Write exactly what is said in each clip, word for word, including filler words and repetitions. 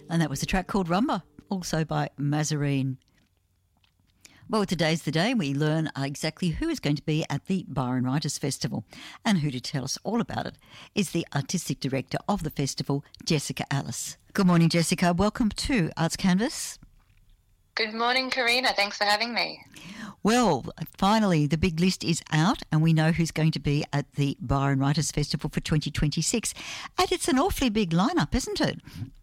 And that was a track called Rumba, also by Mazarine. Well, today's the day we learn exactly who is going to be at the Byron Writers Festival. And who to tell us all about it is the Artistic Director of the festival, Jessica Alice. Good morning, Jessica. Welcome to Arts Canvas. Good morning, Karina. Thanks for having me. Well, finally, the big list is out and we know who's going to be at the Byron Writers Festival for twenty twenty-six. And it's an awfully big lineup, isn't it?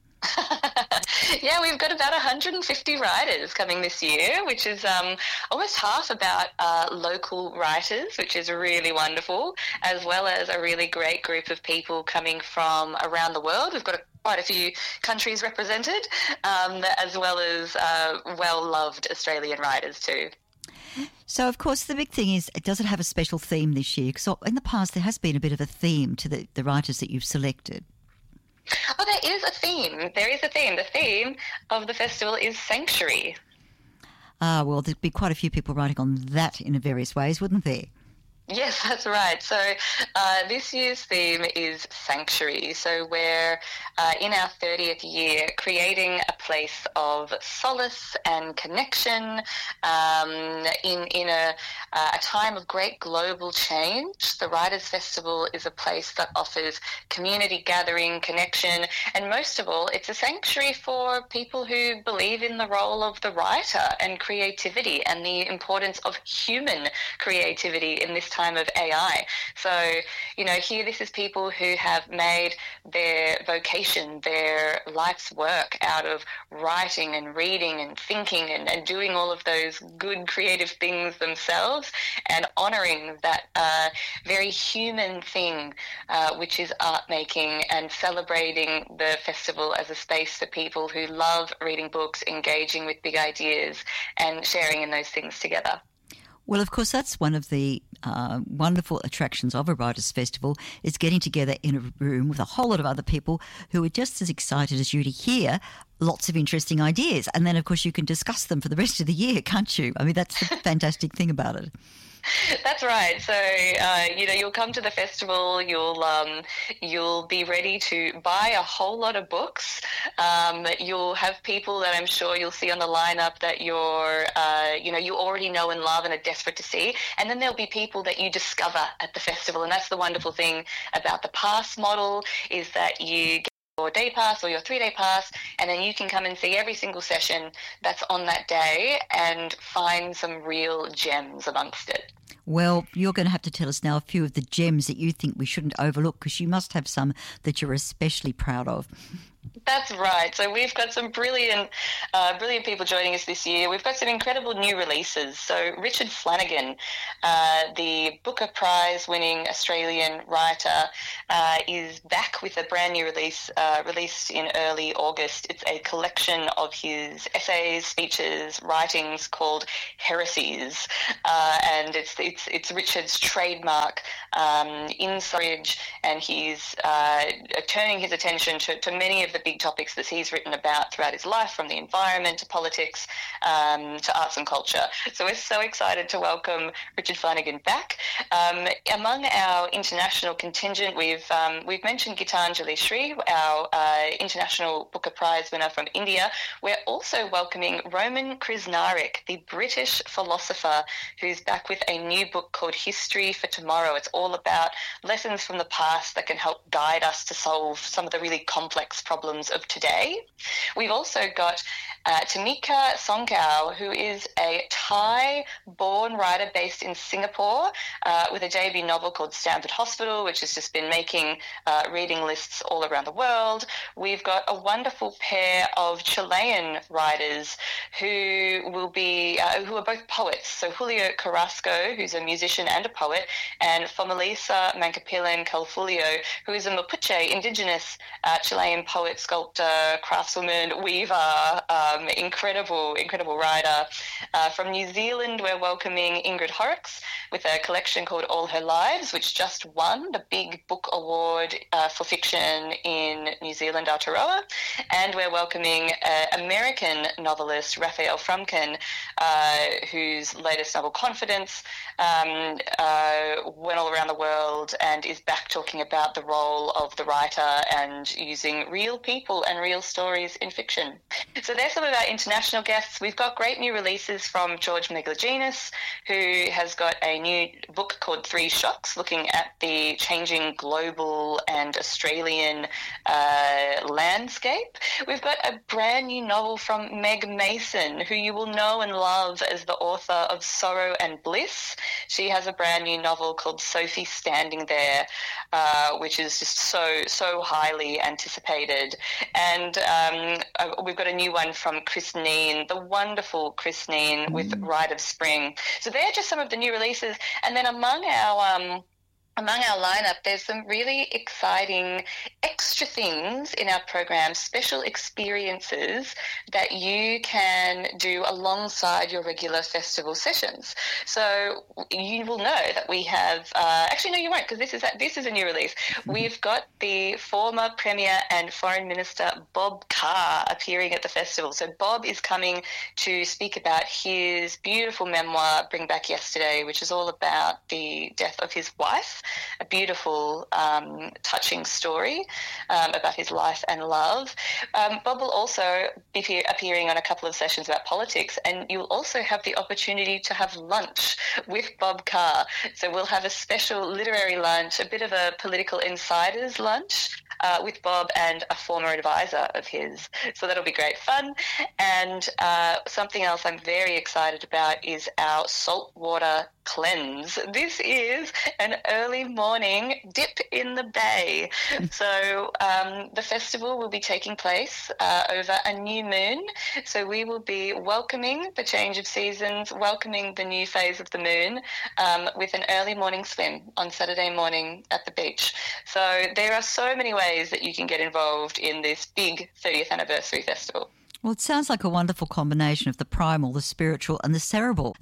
Yeah, we've got about one hundred fifty writers coming this year, which is um, almost half about uh, local writers, which is really wonderful, as well as a really great group of people coming from around the world. We've got a quite a few countries represented, um, as well as uh, well-loved Australian writers too. So, of course, the big thing is, does it have a special theme this year? Because in the past there has been a bit of a theme to the, the writers that you've selected. Oh, there is a theme. There is a theme. The theme of the festival is sanctuary. Ah, well, there'd be quite a few people writing on that in various ways, wouldn't there? Yes, that's right. So uh, this year's theme is sanctuary. So we're uh, in our thirtieth year creating a place of solace and connection um, in in a, uh, a time of great global change. The Writers' Festival is a place that offers community gathering, connection, and most of all, it's a sanctuary for people who believe in the role of the writer and creativity and the importance of human creativity in this time of A I. So, you know, here this is people who have made their vocation, their life's work out of writing and reading and thinking and, and doing all of those good creative things themselves and honouring that uh, very human thing, uh, which is art making, and celebrating the festival as a space for people who love reading books, engaging with big ideas and sharing in those things together. Well, of course, that's one of the uh, wonderful attractions of a Writers' Festival, is getting together in a room with a whole lot of other people who are just as excited as you to hear lots of interesting ideas. And then, of course, you can discuss them for the rest of the year, can't you? I mean, that's the fantastic thing about it. That's right. So, uh, you know, you'll come to the festival, you'll um, you'll be ready to buy a whole lot of books. Um, you'll have people that I'm sure you'll see on the lineup that you're, uh, you know, you already know and love and are desperate to see. And then there'll be people that you discover at the festival. And that's the wonderful thing about the pass model, is that you get your day pass or your three-day pass, and then you can come and see every single session that's on that day and find some real gems amongst it. Well, you're going to have to tell us now a few of the gems that you think we shouldn't overlook, because you must have some that you're especially proud of. That's right. So we've got some brilliant, uh, brilliant people joining us this year. We've got some incredible new releases. So Richard Flanagan, uh, the Booker Prize-winning Australian writer, uh, is back with a brand new release, uh, released in early August. It's a collection of his essays, speeches, writings called Heresies, uh, and it's it's it's Richard's trademark um, insight, and he's uh, turning his attention to, to many of the big topics that he's written about throughout his life, from the environment to politics um, to arts and culture. So we're so excited to welcome Richard Flanagan back. Um, among our international contingent, we've um, we've mentioned Gitanjali Sri, our uh, International Booker Prize winner from India. We're also welcoming Roman Krznarik, the British philosopher, who's back with a new book called History for Tomorrow. It's all about lessons from the past that can help guide us to solve some of the really complex problems of today. We've also got uh, Tamika Songkao, who is a Thai-born writer based in Singapore, uh, with a debut novel called Stanford Hospital, which has just been making uh, reading lists all around the world. We've got a wonderful pair of Chilean writers who will be, uh, who are both poets. So Julio Carrasco, who's a musician and a poet, and Fomelisa Mancapilan Calfulio, who is a Mapuche indigenous uh, Chilean poet, sculptor, craftswoman, weaver, um, incredible, incredible writer. Uh, from New Zealand, we're welcoming Ingrid Horrocks with a collection called All Her Lives, which just won the big book award uh, for fiction in New Zealand, Aotearoa. And we're welcoming uh, American novelist Raphael Frumkin, uh, whose latest novel, Confidence, um, uh, went all around the world and is back talking about the role of the writer and using real people and real stories in fiction. So there's some of our international guests. We've got great new releases from George Megalogenis, who has got a new book called Three Shocks, looking at the changing global and Australian uh, landscape. We've got a brand new novel from Meg Mason, who you will know and love as the author of Sorrow and Bliss. She has a brand new novel called Sophie Standing There, uh, which is just so, so highly anticipated. And um, uh, we've got a new one from Chris Neen, the wonderful Chris Neen, mm. with Rite of Spring. So they're just some of the new releases. And then among our... Um, Among our lineup, there's some really exciting extra things in our program, special experiences that you can do alongside your regular festival sessions. So you will know that we have, uh, actually no you won't, because this is, a, this is a new release. We've got the former Premier and Foreign Minister Bob Carr appearing at the festival. So Bob is coming to speak about his beautiful memoir, Bring Back Yesterday, which is all about the death of his wife. A beautiful, um, touching story um, about his life and love. Um, Bob will also be appearing on a couple of sessions about politics, and you'll also have the opportunity to have lunch with Bob Carr. So we'll have a special literary lunch, a bit of a political insiders lunch uh, with Bob and a former advisor of his. So that'll be great fun. And uh, something else I'm very excited about is our saltwater cleanse. This is an early morning dip in the bay. So um, the festival will be taking place uh, over a new moon. So we will be welcoming the change of seasons, welcoming the new phase of the moon um, with an early morning swim on Saturday morning at the beach. So there are so many ways that you can get involved in this big thirtieth anniversary festival. Well, it sounds like a wonderful combination of the primal, the spiritual and the cerebral.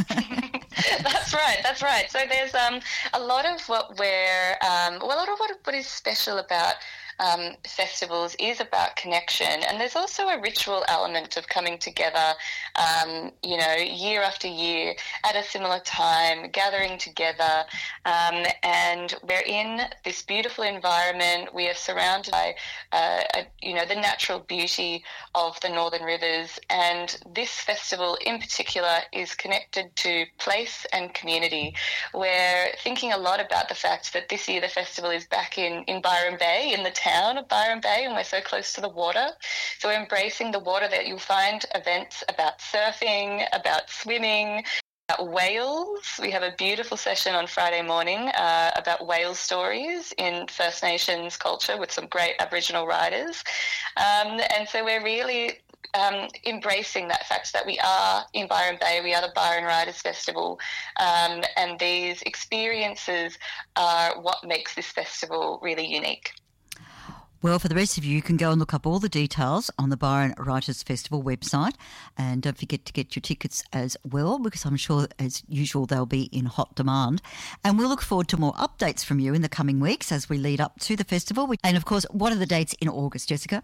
That's right, that's right. So there's um, a lot of what we're, um, well, a lot of what, what is special about um, festivals is about connection, and there's also a ritual element of coming together, um, you know, year after year at a similar time, gathering together, um, and we're in this beautiful environment. We are surrounded by, uh, a, you know, the natural beauty of the Northern Rivers, and this festival in particular is connected to place and community. We're thinking a lot about the fact that this year the festival is back in, in Byron Bay, in the town of Byron Bay, and we're so close to the water. So we're embracing the water. That you'll find events about surfing, about swimming, about whales. We have a beautiful session on Friday morning uh, about whale stories in First Nations culture with some great Aboriginal writers. Um, and so we're really Um, embracing that fact that we are in Byron Bay, we are the Byron Writers Festival, um, and these experiences are what makes this festival really unique. Well, for the rest of you, you can go and look up all the details on the Byron Writers Festival website, and don't forget to get your tickets as well, because I'm sure, as usual, they'll be in hot demand. And we'll look forward to more updates from you in the coming weeks as we lead up to the festival. And, of course, what are the dates in August, Jessica?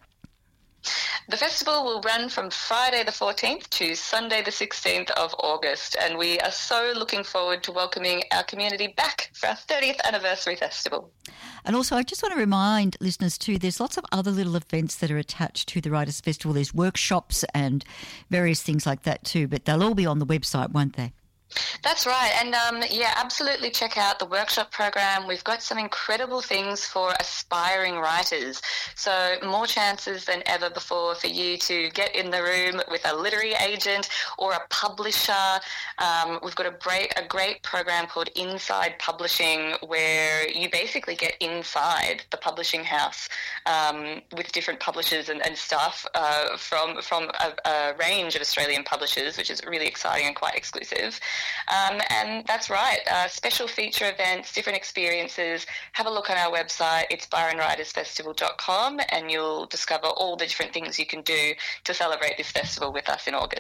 The festival will run from Friday the fourteenth to Sunday the sixteenth of August, and we are so looking forward to welcoming our community back for our thirtieth anniversary festival. And also, I just want to remind listeners too, there's lots of other little events that are attached to the Writers' Festival. There's workshops and various things like that too, but they'll all be on the website, won't they? That's right. And um, yeah, absolutely check out the workshop program. We've got some incredible things for aspiring writers. So more chances than ever before for you to get in the room with a literary agent or a publisher. Um, we've got a great, a great program called Inside Publishing, where you basically get inside the publishing house um, with different publishers and, and staff uh, from, from a, a range of Australian publishers, which is really exciting and quite exclusive. Um, and that's right, uh, special feature events, different experiences. Have a look on our website. It's byron writers festival dot com, and you'll discover all the different things you can do to celebrate this festival with us in August.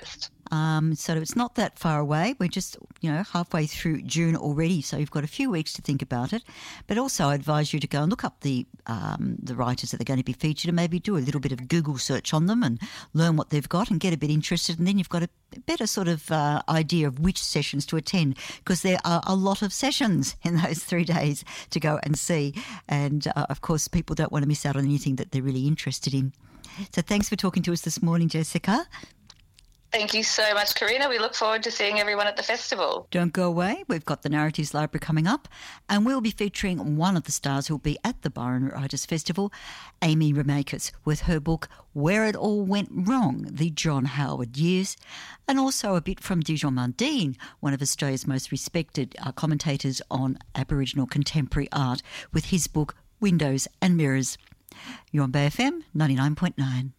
Um, so it's not that far away. We're just, you know, halfway through June already, so you've got a few weeks to think about it. But also I advise you to go and look up the um, the writers that are going to be featured and maybe do a little bit of Google search on them and learn what they've got and get a bit interested, and then you've got a better sort of uh, idea of which sessions to attend, because there are a lot of sessions in those three days to go and see. And, uh, of course, people don't want to miss out on anything that they're really interested in. So thanks for talking to us this morning, Jessica. Thank you so much, Karina. We look forward to seeing everyone at the festival. Don't go away. We've got the Narratives Library coming up, and we'll be featuring one of the stars who will be at the Byron Writers Festival, Amy Remakis, with her book Where It All Went Wrong, The John Howard Years, and also a bit from Dijon Mundine, one of Australia's most respected uh, commentators on Aboriginal contemporary art, with his book Windows and Mirrors. You're on Bay F M ninety-nine point nine.